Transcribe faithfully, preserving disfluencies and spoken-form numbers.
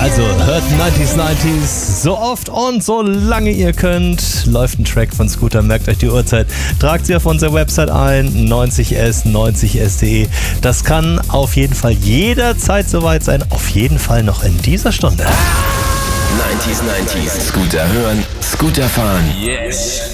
Also hört neunzig neunzig so oft und so lange ihr könnt. Läuft ein Track von Scooter, merkt euch die Uhrzeit. Tragt sie auf unserer Website ein, neunzig s neunzig s punkt de. Das kann auf jeden Fall jederzeit soweit sein. Auf jeden Fall noch in dieser Stunde. neunzig neunzig. Scooter hören, Scooter fahren. Yes.